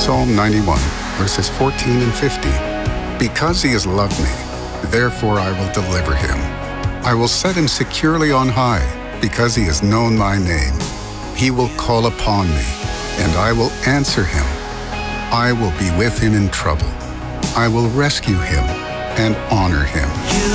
Psalm 91, verses 14 and 50. Because he has loved me, therefore I will deliver him. I will set him securely on high, because he has known my name. He will call upon me, and I will answer him. I will be with him in trouble. I will rescue him and honor him.